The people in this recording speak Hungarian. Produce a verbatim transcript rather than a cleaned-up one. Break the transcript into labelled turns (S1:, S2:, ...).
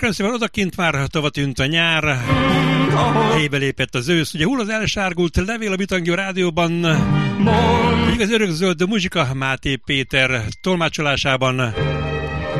S1: köszönöm szépen, odakint már tova tűnt a nyár, helybe lépett az ősz. Ugye hull az elsárgult levél a Bitangyó rádióban, igaz örökzöld muzsika Máté Péter tolmácsolásában.